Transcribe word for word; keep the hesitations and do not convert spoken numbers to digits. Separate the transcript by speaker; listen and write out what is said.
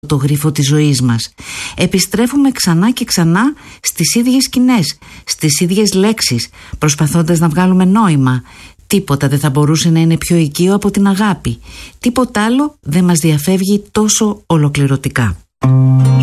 Speaker 1: το γρίφο της ζωής μας. Επιστρέφουμε ξανά και ξανά στις ίδιες σκηνές, στις ίδιες λέξεις, προσπαθώντας να βγάλουμε νόημα. Τίποτα δεν θα μπορούσε να είναι πιο οικείο από την αγάπη. Τίποτα άλλο δεν μας διαφεύγει τόσο ολοκληρωτικά.